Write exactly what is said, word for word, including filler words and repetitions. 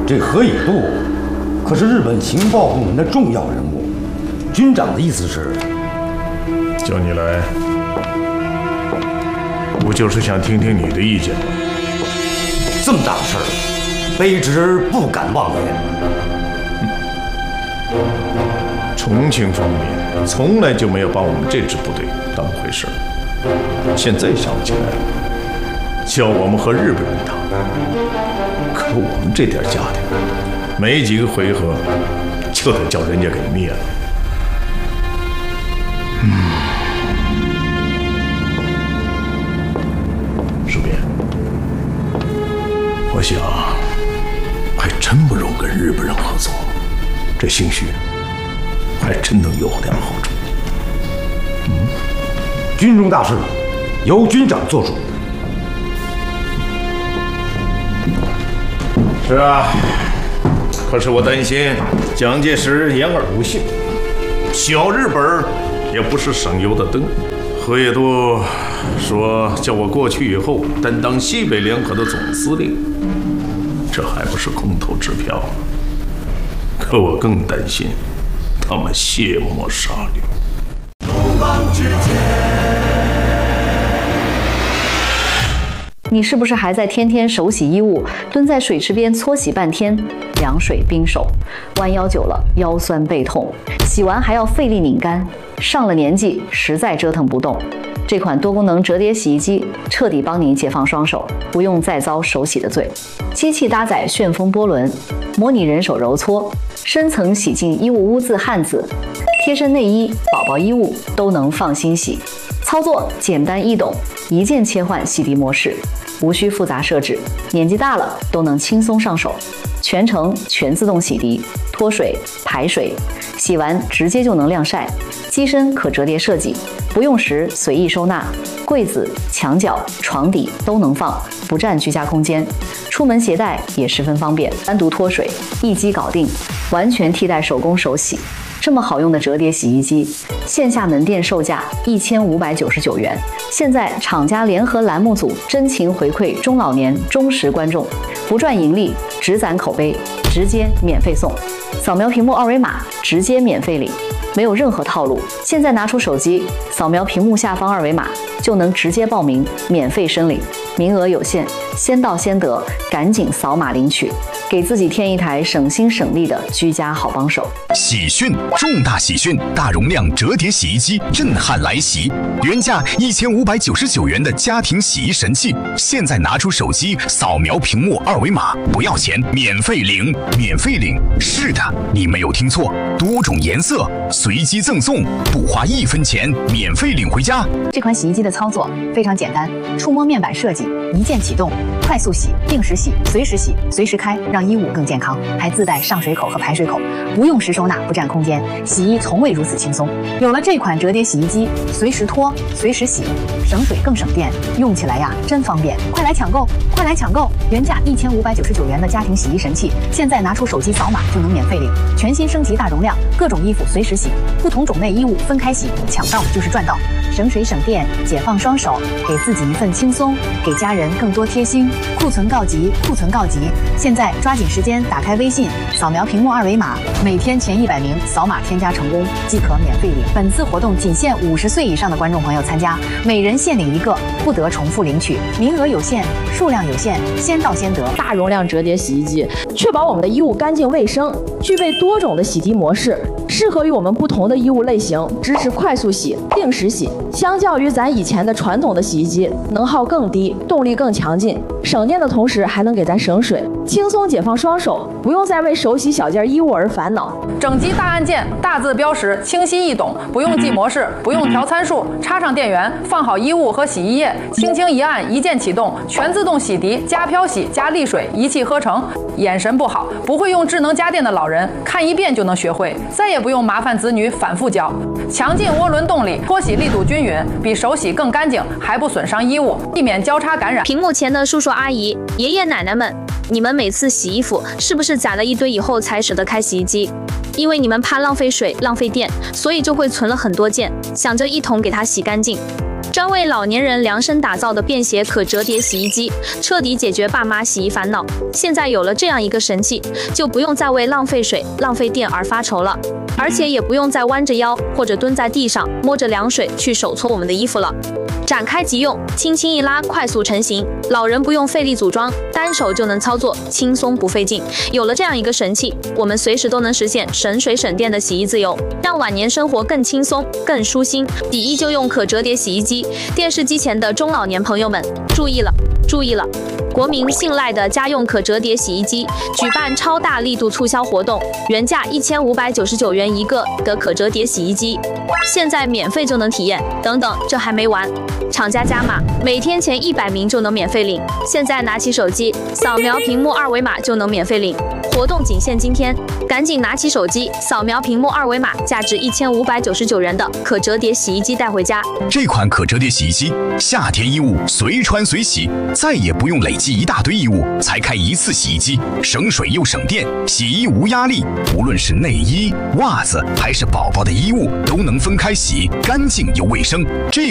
这何以度可是日本情报部门的重要人物，军长的意思是， 叫你来，不就是想听听你的意见吗？ 这么大的事儿，卑职不敢妄言。 重庆方面从来就没有把我们这支部队当回事，现在想起来了，叫我们和日本人打，可我们这点家庭，没几个回合就得叫人家给灭了。嗯，戍边，我想还真不容跟日本人合作，这兴许还真能有点好处。 嗯，军中大事由军长做主。 是啊，可是我担心蒋介石言而无信，小日本也不是省油的灯。何野度说叫我过去以后担当西北联合的总司令，这还不是空头支票？可我更担心他们卸磨杀驴。 你是不是还在天天手洗衣物，蹲在水池边搓洗半天，凉水冰手，弯腰久了腰酸背痛，洗完还要费力拧干，上了年纪实在折腾不动。这款多功能折叠洗衣机彻底帮你解放双手，不用再遭手洗的罪。机器搭载旋风波轮，模拟人手揉搓，深层洗净衣物污渍汗渍，贴身内衣、宝宝衣物都能放心洗。操作简单易懂，一键切换洗涤模式，无需复杂设置，年纪大了都能轻松上手。全程全自动洗涤，脱水、排水，洗完直接就能晾晒。机身可折叠设计，不用时随意收纳，柜子、墙角、床底都能放，不占居家空间。出门携带也十分方便，单独脱水，一机搞定，完全替代手工手洗。这么好用的折叠洗衣机，线下门店售价一千五百九十九元，现在厂家联合栏目组真情回馈中老年忠实观众，不赚盈利，只攒口碑，直接免费送。扫描屏幕二维码，直接免费领，没有任何套路。现在拿出手机，扫描屏幕下方二维码，就能直接报名，免费申领，名额有限，先到先得，赶紧扫码领取。给自己添一台省心省力的居家好帮手。 喜讯，重大喜讯！大容量折叠洗衣机震撼来袭，原价一千五百九十九元的家庭洗衣神器，现在拿出手机扫描屏幕二维码，不要钱，免费领，免费领！是的，你没有听错，多种颜色随机赠送，不花一分钱，免费领回家。 这款洗衣机的操作非常简单，触摸面板设计，一键启动，快速洗、定时洗、随时洗、随时开，让衣物更健康。还自带上水口和排水口，不用时收纳，不占空间，洗衣从未如此轻松。有了这款折叠洗衣机，随时脱，随时洗，省水更省电，用起来呀真方便！快来抢购，快来抢购！原价一千五百九十九元的家庭洗衣神器，现在拿出手机扫码就能免费领，全新升级大容量，各种衣服随时洗，不同种类衣物分开洗，抢到就是赚到，省水省电，解放双手，给自己一份轻松，给家人更多贴心。库存告急，库存告急！现在抓紧时间打开微信，扫描屏幕二维码，每天前一百名扫码添加成功即可免费领。本次活动仅限五十岁以上的观众朋友参加，每人限领一个，不得重复领取，名额有限，数量有限，先到先得。 大容量折叠洗衣机，确保我们的衣物干净卫生，具备多种的洗涤模式，适合于我们不同的衣物类型，支持快速洗、定时洗。相较于咱以前的传统的洗衣机，能耗更低，动力更强劲，省电的同时还能给咱省水，轻松解放双手，不用再为手洗小件衣物而烦恼。 整机大按键，大字标识，清晰易懂，不用记模式，不用调参数，插上电源，放好衣物和洗衣液，轻轻一按，一键启动，全自动洗涤加漂洗加沥水，一气呵成。眼神不好，不会用智能家电的老人，看一遍就能学会，再也不用麻烦子女反复教。强劲涡轮动力，脱洗力度均匀，比手洗更干净，还不损伤衣物，避免交叉感染。 屏幕前的叔叔阿姨、爷爷奶奶们，你们每次洗衣服是不是攒了一堆以后才舍得开洗衣机？因为你们怕浪费水、浪费电，所以就会存了很多件，想着一桶给它洗干净。 专为老年人量身打造的便携可折叠洗衣机，彻底解决爸妈洗衣烦恼。现在有了这样一个神器，就不用再为浪费水、浪费电而发愁了，而且也不用再弯着腰或者蹲在地上摸着凉水去手搓我们的衣服了。展开即用，轻轻一拉，快速成型。老人不用费力组装，单手就能操作，轻松不费劲。有了这样一个神器，我们随时都能实现省水省电的洗衣自由，让晚年生活更轻松、更舒心。洗衣就用可折叠洗衣机。电视机前的中老年朋友们，注意了，注意了！国民信赖的家用可折叠洗衣机举办超大力度促销活动，原价一千五百九十九元一个的可折叠洗衣机，现在免费就能体验。等等，这还没完，厂家加码，每天前一百名就能免费领。现在拿起手机，扫描屏幕二维码就能免费领。活动仅限今天，赶紧拿起手机，扫描屏幕二维码，价值一千五百九十九元的可折叠洗衣机带回家。 这款可折叠洗衣机，夏天衣物随穿随洗，再也不用累积一大堆衣物才开一次洗衣机，省水又省电，洗衣无压力。无论是内衣、袜子还是宝宝的衣物，都能分开洗，干净又卫生。这